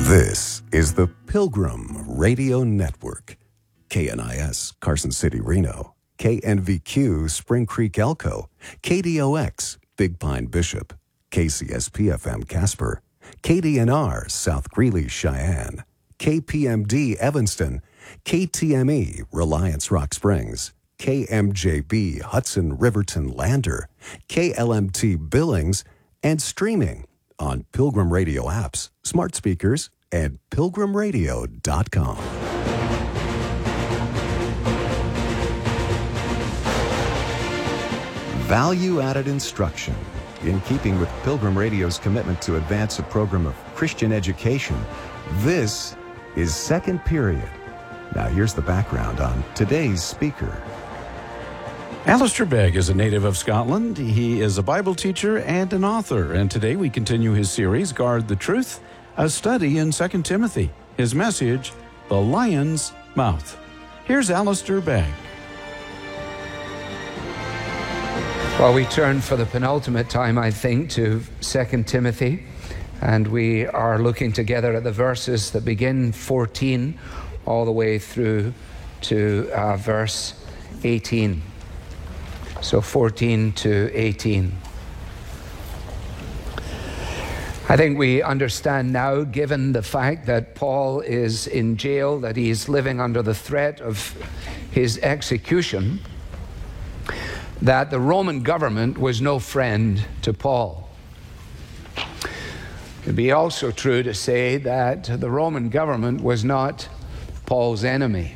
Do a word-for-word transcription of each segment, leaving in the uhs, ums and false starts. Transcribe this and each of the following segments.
This is the Pilgrim Radio Network. K N I S, Carson City, Reno. K N V Q, Spring Creek, Elko. K D O X, Big Pine, Bishop. K C S P F M, Casper. K D N R, South Greeley, Cheyenne. K P M D, Evanston. K T M E, Reliance, Rock Springs. K M J B, Hudson, Riverton, Lander. K L M T, Billings. And streaming on Pilgrim Radio apps, smart speakers, and pilgrim radio dot com. Value-added instruction. In keeping with Pilgrim Radio's commitment to advance a program of Christian education, this is Second Period. Now here's the background on today's speaker. Alistair Begg is a native of Scotland. He is a Bible teacher and an author. And today we continue his series, Guard the Truth, a study in Second Timothy. His message, The Lion's Mouth. Here's Alistair Begg. Well, we turn for the penultimate time, I think, to Second Timothy. And we are looking together at the verses that begin fourteen all the way through to uh, verse eighteen. So fourteen to eighteen. I think we understand now, given the fact that Paul is in jail, that he's living under the threat of his execution, that the Roman government was no friend to Paul. It'd be also true to say that the Roman government was not Paul's enemy,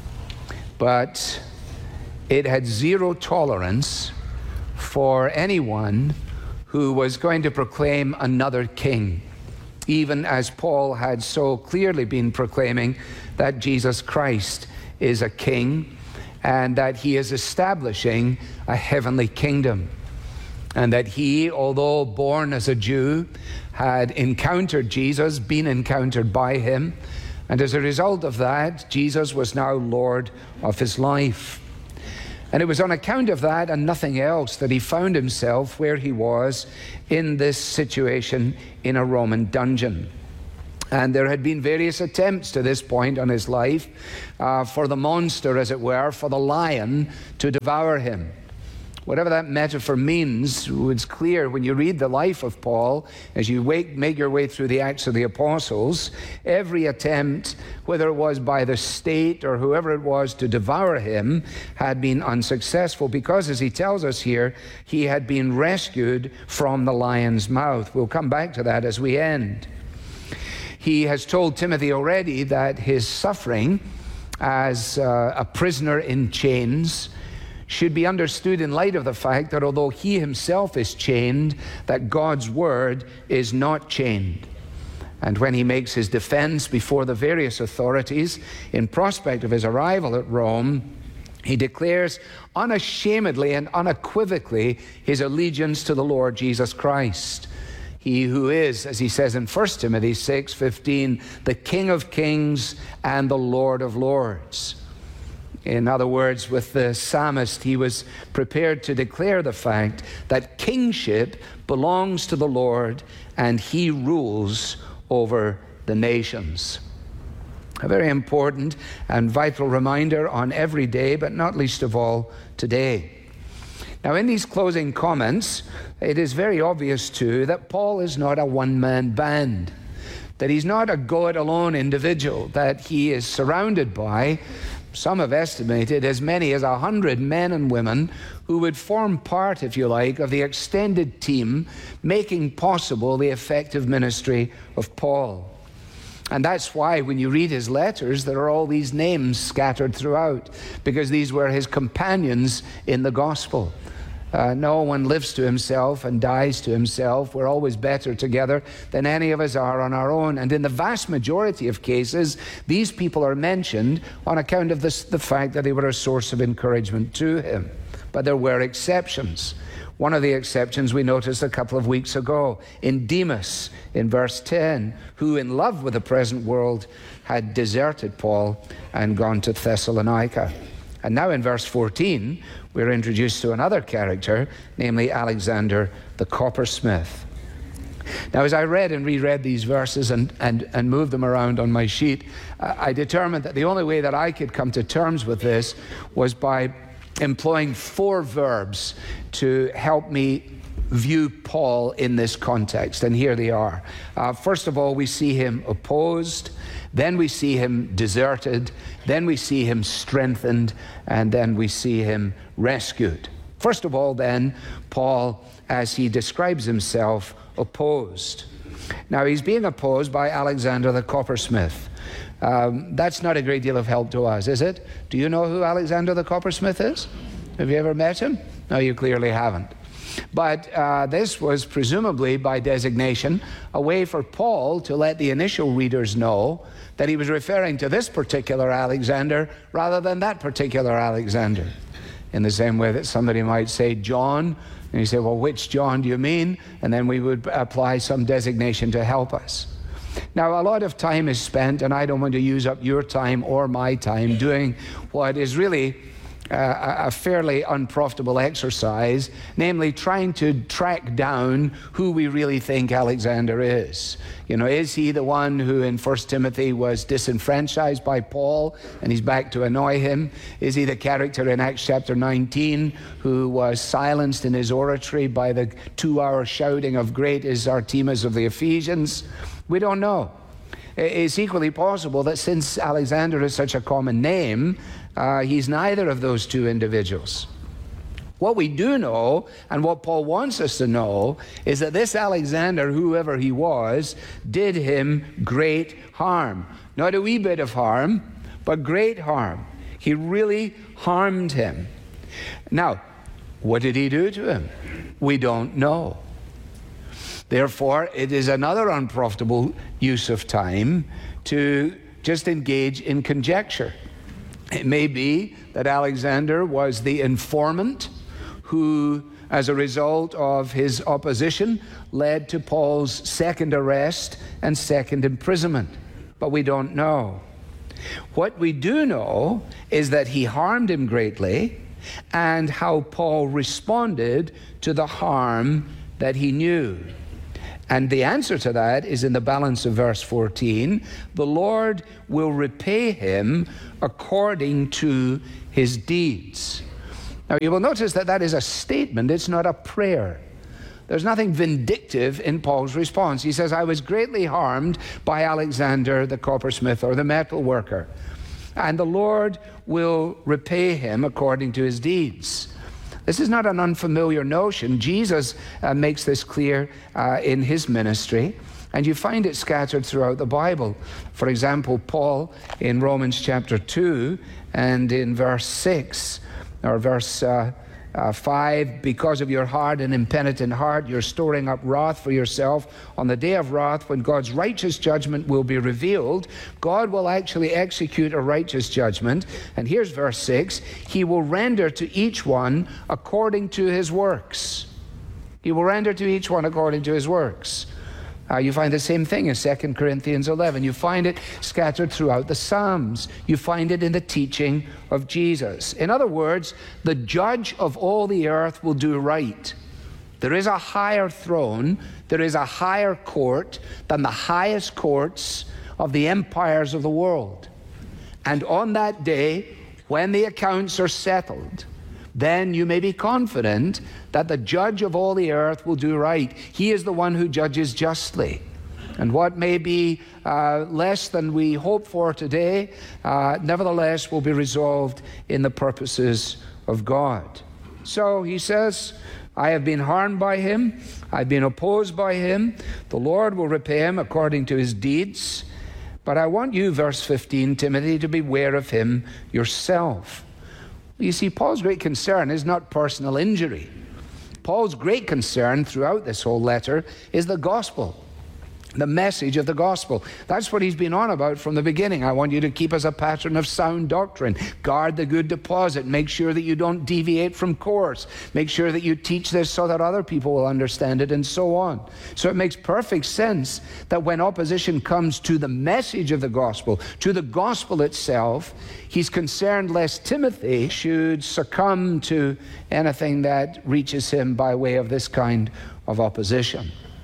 but it had zero tolerance for anyone who was going to proclaim another king, even as Paul had so clearly been proclaiming that Jesus Christ is a king and that he is establishing a heavenly kingdom, and that he, although born as a Jew, had encountered Jesus, been encountered by him, and as a result of that, Jesus was now Lord of his life. And it was on account of that and nothing else that he found himself where he was in this situation in a Roman dungeon. And there had been various attempts to this point on his life uh, for the monster, as it were, for the lion to devour him. Whatever that metaphor means, it's clear when you read the life of Paul, as you wake, make your way through the Acts of the Apostles, every attempt, whether it was by the state or whoever it was to devour him, had been unsuccessful because, as he tells us here, he had been rescued from the lion's mouth. We'll come back to that as we end. He has told Timothy already that his suffering as uh, a prisoner in chains should be understood in light of the fact that although he himself is chained, that God's word is not chained. And when he makes his defense before the various authorities in prospect of his arrival at Rome, he declares unashamedly and unequivocally his allegiance to the Lord Jesus Christ. He who is, as he says in First Timothy six fifteen, the King of kings and the Lord of lords. In other words, with the psalmist, he was prepared to declare the fact that kingship belongs to the Lord and he rules over the nations. A very important and vital reminder on every day, but not least of all today. Now, in these closing comments, it is very obvious too that Paul is not a one-man band, that he's not a go-it-alone individual, that he is surrounded by, some have estimated, as many as a hundred men and women who would form part, if you like, of the extended team making possible the effective ministry of Paul. And that's why when you read his letters, there are all these names scattered throughout, because these were his companions in the gospel. Uh, no one lives to himself and dies to himself. We're always better together than any of us are on our own. And in the vast majority of cases, these people are mentioned on account of this, the fact that they were a source of encouragement to him. But there were exceptions. One of the exceptions we noticed a couple of weeks ago in Demas, in verse ten, who in love with the present world had deserted Paul and gone to Thessalonica. And now in verse fourteen, we're introduced to another character, namely Alexander the coppersmith. Now, as I read and reread these verses and, and, and moved them around on my sheet, uh, I determined that the only way that I could come to terms with this was by employing four verbs to help me view Paul in this context. And here they are. Uh, first of all, we see him opposed. Then we see him deserted. Then we see him strengthened. And then we see him rescued. First of all, then, Paul, as he describes himself, opposed. Now, he's being opposed by Alexander the coppersmith. Um, that's not a great deal of help to us, is it? Do you know who Alexander the coppersmith is? Have you ever met him? No, you clearly haven't. But uh, this was presumably by designation a way for Paul to let the initial readers know that he was referring to this particular Alexander rather than that particular Alexander. In the same way that somebody might say John, and you say, well, which John do you mean? And then we would apply some designation to help us. Now, a lot of time is spent, and I don't want to use up your time or my time doing what is really uh, a fairly unprofitable exercise, namely trying to track down who we really think Alexander is. You know, is he the one who in First Timothy was disenfranchised by Paul and he's back to annoy him? Is he the character in Acts chapter nineteen who was silenced in his oratory by the two-hour shouting of great is Artemis of the Ephesians? We don't know. It's equally possible that since Alexander is such a common name, uh, he's neither of those two individuals. What we do know, and what Paul wants us to know, is that this Alexander, whoever he was, did him great harm. Not a wee bit of harm, but great harm. He really harmed him. Now, what did he do to him? We don't know. Therefore, it is another unprofitable use of time to just engage in conjecture. It may be that Alexander was the informant who, as a result of his opposition, led to Paul's second arrest and second imprisonment. But we don't know. What we do know is that he harmed him greatly, and how Paul responded to the harm that he knew. And the answer to that is in the balance of verse fourteen. The Lord will repay him according to his deeds. Now, you will notice that that is a statement. It's not a prayer. There's nothing vindictive in Paul's response. He says, I was greatly harmed by Alexander the coppersmith or the metal worker, and the Lord will repay him according to his deeds. This is not an unfamiliar notion. Jesus uh, makes this clear uh, in his ministry, and you find it scattered throughout the Bible. For example, Paul in Romans chapter two and in verse six, or verse uh, uh, five, because of your hard and impenitent heart, you're storing up wrath for yourself on the day of wrath when God's righteous judgment will be revealed. God will actually execute a righteous judgment. And here's verse six, he will render to each one according to his works. He will render to each one according to his works. Uh, you find the same thing in Second Corinthians eleven. You find it scattered throughout the Psalms. You find it in the teaching of Jesus. In other words, the judge of all the earth will do right. There is a higher throne, there is a higher court than the highest courts of the empires of the world. And on that day, when the accounts are settled, then you may be confident that the judge of all the earth will do right. He is the one who judges justly. And what may be uh, less than we hope for today, uh, nevertheless will be resolved in the purposes of God. So he says, I have been harmed by him. I've been opposed by him. The Lord will repay him according to his deeds. But I want you, verse fifteen, Timothy, to beware of him yourself. You see, Paul's great concern is not personal injury. Paul's great concern throughout this whole letter is the gospel, the message of the gospel. That's what he's been on about from the beginning. I want you to keep as a pattern of sound doctrine. Guard the good deposit. Make sure that you don't deviate from course. Make sure that you teach this so that other people will understand it, and so on. So it makes perfect sense that when opposition comes to the message of the gospel, to the gospel itself, he's concerned lest Timothy should succumb to anything that reaches him by way of this kind of opposition.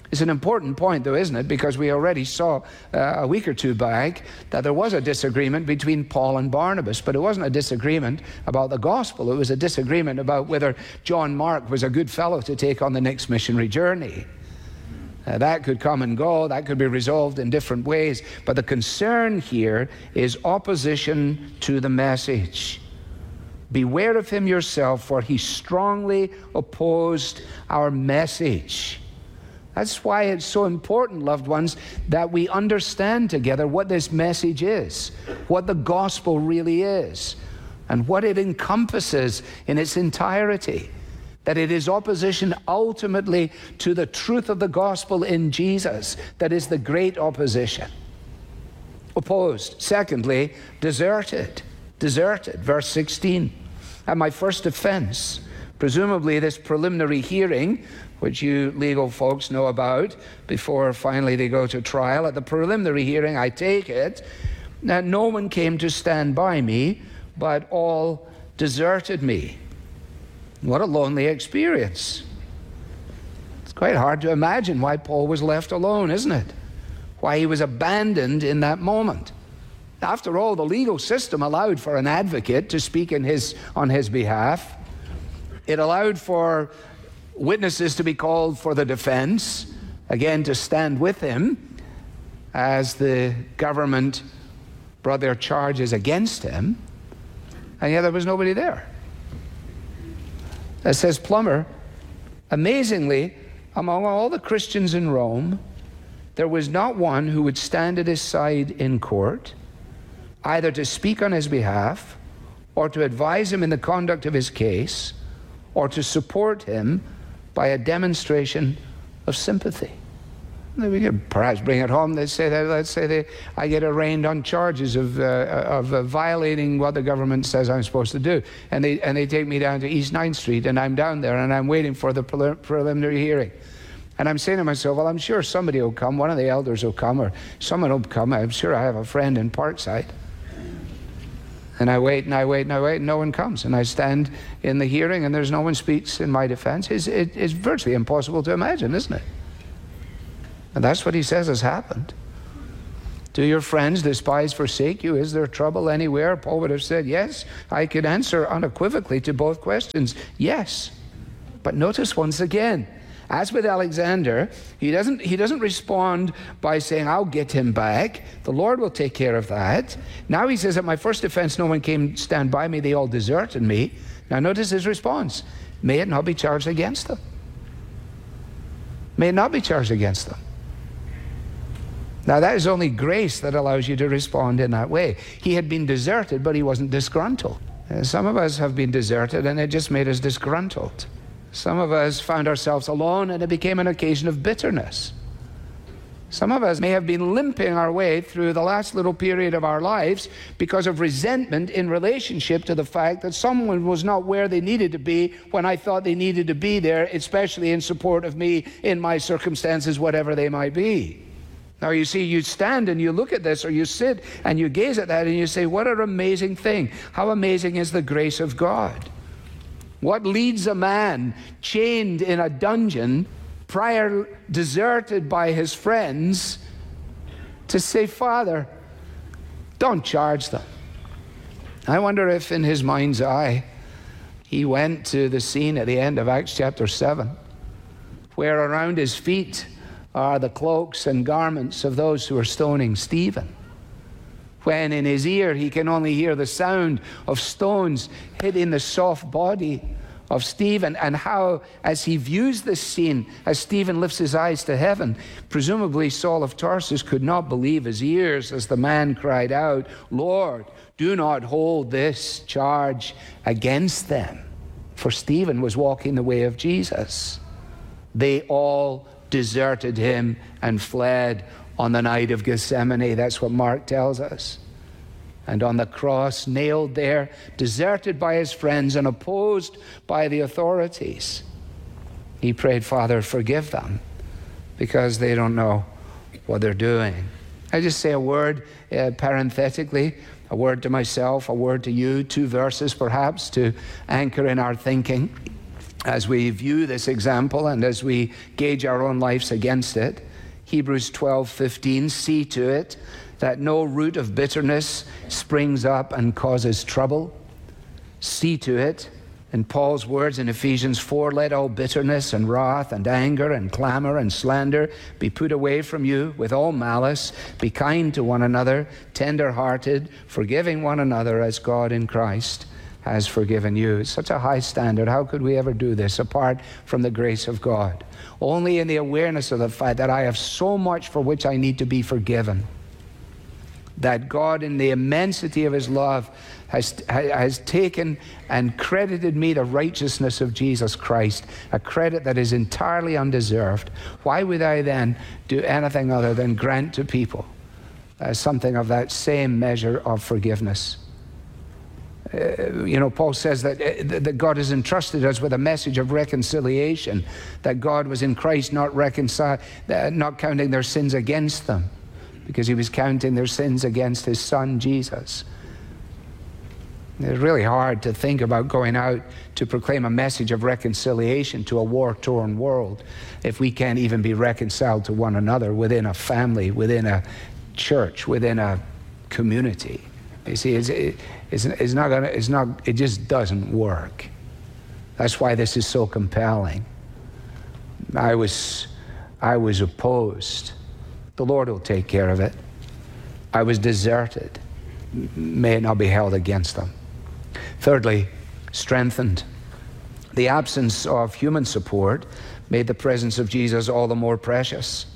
It's an important point, though, isn't it? Because we already saw uh, a week or two back that there was a disagreement between Paul and Barnabas, but it wasn't a disagreement about the gospel. It was a disagreement about whether John Mark was a good fellow to take on the next missionary journey. Uh, that could come and go. That could be resolved in different ways. But the concern here is opposition to the message. Beware of him yourself, for he strongly opposed our message. That's why it's so important, loved ones, that we understand together what this message is, what the gospel really is, and what it encompasses in its entirety. That it is opposition ultimately to the truth of the gospel in Jesus that is the great opposition. Opposed. Secondly, deserted. Deserted. Verse sixteen. At my first offense, presumably this preliminary hearing, which you legal folks know about before finally they go to trial. At the preliminary hearing, I take it, that no one came to stand by me, but all deserted me. What a lonely experience. It's quite hard to imagine why Paul was left alone, isn't it? Why he was abandoned in that moment. After all, the legal system allowed for an advocate to speak in his, on his behalf. It allowed for witnesses to be called for the defense, again to stand with him as the government brought their charges against him, and yet there was nobody there. As says Plummer, amazingly, among all the Christians in Rome, there was not one who would stand at his side in court, either to speak on his behalf, or to advise him in the conduct of his case, or to support him by a demonstration of sympathy. We could perhaps bring it home. They say that, let's say they, I get arraigned on charges of, uh, of uh, violating what the government says I'm supposed to do. And they, and they take me down to East ninth Street, and I'm down there, and I'm waiting for the prelim- preliminary hearing. And I'm saying to myself, well, I'm sure somebody will come. One of the elders will come, or someone will come. I'm sure I have a friend in Parkside. And I wait, and I wait, and I wait, and no one comes. And I stand in the hearing, and there's no one speaks in my defense. It's, it, it's virtually impossible to imagine, isn't it? And that's what he says has happened. Do your friends despise, forsake you? Is there trouble anywhere? Paul would have said, yes. I could answer unequivocally to both questions, yes. But notice once again, as with Alexander, he doesn't, he doesn't respond by saying, I'll get him back. The Lord will take care of that. Now he says, at my first offense, no one came stand by me. They all deserted me. Now notice his response. May it not be charged against them. May it not be charged against them. Now that is only grace that allows you to respond in that way. He had been deserted, but he wasn't disgruntled. Uh, some of us have been deserted, and it just made us disgruntled. Some of us found ourselves alone, and it became an occasion of bitterness. Some of us may have been limping our way through the last little period of our lives because of resentment in relationship to the fact that someone was not where they needed to be when I thought they needed to be there, especially in support of me in my circumstances, whatever they might be. Now you see, you stand and you look at this, or you sit and you gaze at that and you say, what an amazing thing. How amazing is the grace of God. What leads a man chained in a dungeon, prior deserted by his friends, to say, Father, don't charge them. I wonder if in his mind's eye, he went to the scene at the end of Acts chapter seven, where around his feet are the cloaks and garments of those who are stoning Stephen. When in his ear he can only hear the sound of stones hitting the soft body of Stephen, and how, as he views this scene, as Stephen lifts his eyes to heaven, presumably Saul of Tarsus could not believe his ears as the man cried out, Lord, do not hold this charge against them. For Stephen was walking the way of Jesus. They all deserted him and fled on the night of Gethsemane. That's what Mark tells us. And on the cross, nailed there, deserted by his friends and opposed by the authorities, he prayed, Father, forgive them, because they don't know what they're doing. I just say a word uh, parenthetically, a word to myself, a word to you, two verses perhaps to anchor in our thinking. as we view this example and as we gauge our own lives against it, Hebrews twelve fifteen, see to it that no root of bitterness springs up and causes trouble. See to it, in Paul's words in Ephesians four, let all bitterness and wrath and anger and clamor and slander be put away from you with all malice. Be kind to one another, tender-hearted, forgiving one another as God in Christ has forgiven you. It's such a high standard. How could we ever do this apart from the grace of God? Only in the awareness of the fact that I have so much for which I need to be forgiven, that God in the immensity of his love has, has taken and credited me the righteousness of Jesus Christ, a credit that is entirely undeserved. Why would I then do anything other than grant to people uh, something of that same measure of forgiveness? Uh, you know, Paul says that, uh, that God has entrusted us with a message of reconciliation, that God was in Christ not reconciled, uh, not counting their sins against them, because he was counting their sins against his son, Jesus. It's really hard to think about going out to proclaim a message of reconciliation to a war-torn world if we can't even be reconciled to one another within a family, within a church, within a community. You see, it's, it's, it's not gonna, it's not, it just doesn't work. That's why this is so compelling. I was, I was opposed. The Lord will take care of it. I was deserted. May it not be held against them. Thirdly, strengthened. The absence of human support made the presence of Jesus all the more precious.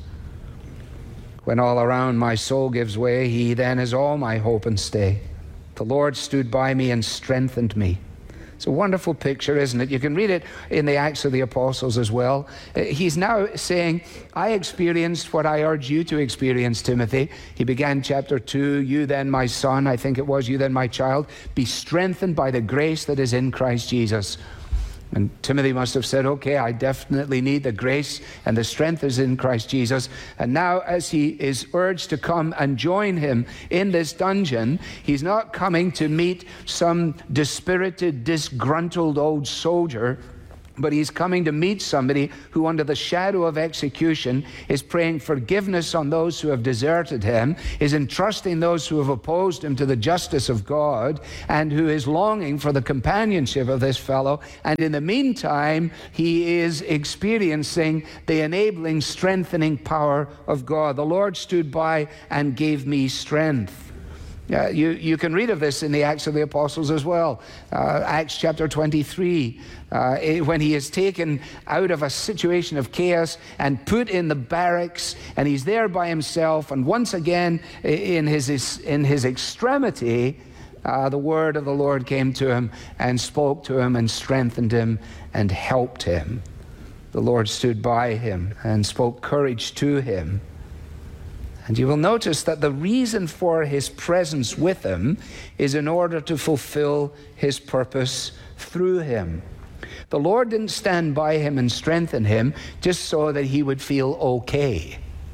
When all around my soul gives way, he then is all my hope and stay. The Lord stood by me and strengthened me. It's a wonderful picture, isn't it? You can read it in the Acts of the Apostles as well. He's now saying, I experienced what I urge you to experience, Timothy. He began chapter two, you then my son, I think it was, you then my child, be strengthened by the grace that is in Christ Jesus. And Timothy must have said, okay, I definitely need the grace and the strength is in Christ Jesus. And now as he is urged to come and join him in this dungeon, he's not coming to meet some dispirited, disgruntled old soldier, but he's coming to meet somebody who under the shadow of execution is praying forgiveness on those who have deserted him, is entrusting those who have opposed him to the justice of God, and who is longing for the companionship of this fellow. And in the meantime, he is experiencing the enabling, strengthening power of God. The Lord stood by and gave me strength. Uh, you, you can read of this in the Acts of the Apostles as well. Uh, Acts chapter twenty-three, uh, when he is taken out of a situation of chaos and put in the barracks, and he's there by himself, and once again in his, in his extremity, uh, the word of the Lord came to him and spoke to him and strengthened him and helped him. The Lord stood by him and spoke courage to him. And you will notice that the reason for his presence with him is in order to fulfill his purpose through him. The Lord didn't stand by him and strengthen him just so that he would feel okay.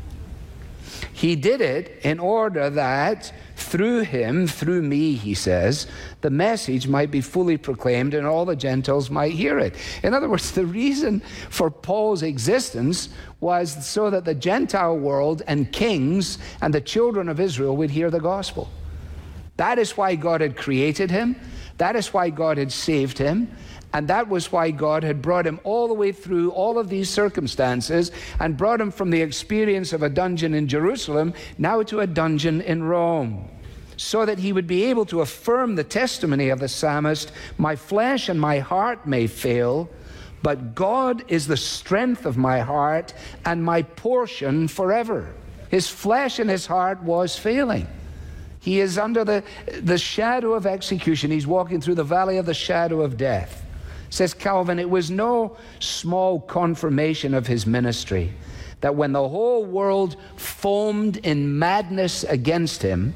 He did it in order that through him, through me, he says, the message might be fully proclaimed and all the Gentiles might hear it. In other words, the reason for Paul's existence was so that the Gentile world and kings and the children of Israel would hear the gospel. That is why God had created him. That is why God had saved him. And that was why God had brought him all the way through all of these circumstances and brought him from the experience of a dungeon in Jerusalem now to a dungeon in Rome, so that he would be able to affirm the testimony of the psalmist, my flesh and my heart may fail, but God is the strength of my heart and my portion forever. His flesh and his heart was failing. He is under the, the shadow of execution. He's walking through the valley of the shadow of death. Says Calvin, it was no small confirmation of his ministry that when the whole world foamed in madness against him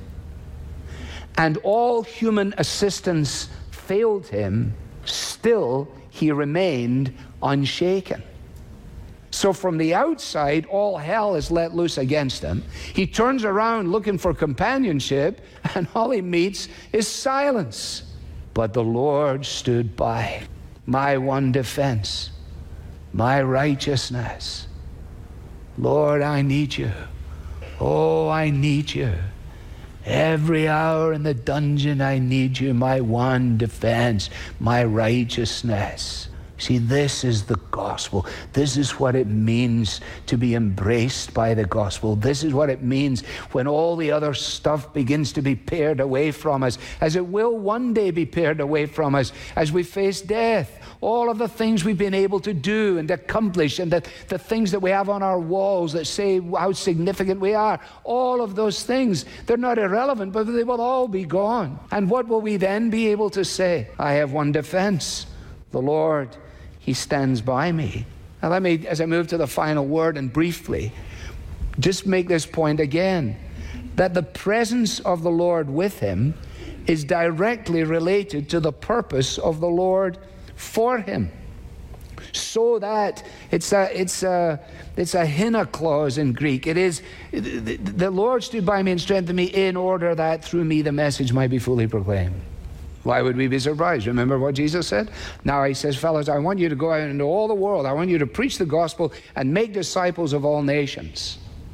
and all human assistance failed him, still he remained unshaken. So from the outside, all hell is let loose against him. He turns around looking for companionship, and all he meets is silence. But the Lord stood by. my one defense, my righteousness. Lord, I need you. Oh, I need you. Every hour in the dungeon, I need you, my one defense, my righteousness. See, this is the gospel. This is what it means to be embraced by the gospel. This is what it means when all the other stuff begins to be pared away from us, as it will one day be pared away from us as we face death. All of the things we've been able to do and accomplish, and the, the things that we have on our walls that say how significant we are, all of those things, they're not irrelevant, but they will all be gone. And what will we then be able to say? I have one defense, the Lord. He stands by me. Now let me, as I move to the final word, and briefly, just make this point again, that the presence of the Lord with him is directly related to the purpose of the Lord for him. So that it's a it's a it's a hina clause in Greek. It is the, the Lord stood by me and strengthened me in order that through me the message might be fully proclaimed. Why would we be surprised? Remember what Jesus said? Now he says, fellas, I want you to go out into all the world. I want you to preach the gospel and make disciples of all nations.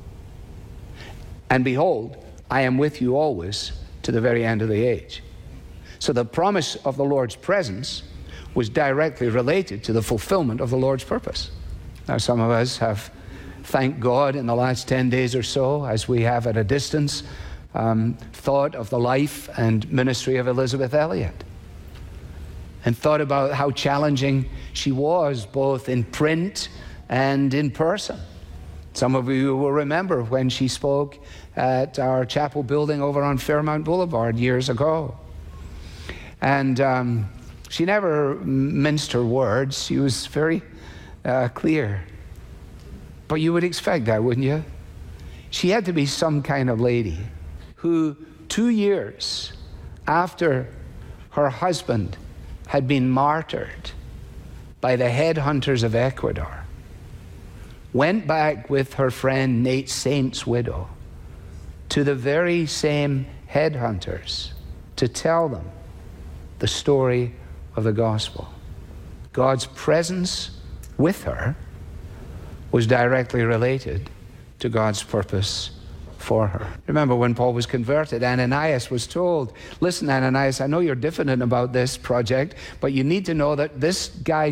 And behold, I am with you always to the very end of the age. So the promise of the Lord's presence was directly related to the fulfillment of the Lord's purpose. Now some of us have, thank God, in the last ten days or so, as we have at a distance, Um, thought of the life and ministry of Elisabeth Elliot, and thought about how challenging she was both in print and in person. Some of you will remember when she spoke at our chapel building over on Fairmount Boulevard years ago. And um, she never minced her words. She was very uh, clear. But you would expect that, wouldn't you? She had to be some kind of lady who, two years after her husband had been martyred by the headhunters of Ecuador, went back with her friend Nate Saint's widow to the very same headhunters to tell them the story of the gospel. God's presence with her was directly related to God's purpose for her. Remember when Paul was converted, Ananias was told, listen, Ananias, I know you're diffident about this project, but you need to know that this guy